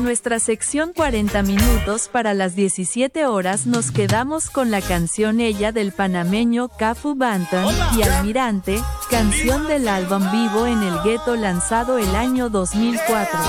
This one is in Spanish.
nuestra sección 40 minutos para las 17 horas nos quedamos con la canción Ella del panameño Cafu Banton y Almirante, canción del álbum Vivo en el Gueto lanzado el año 2004.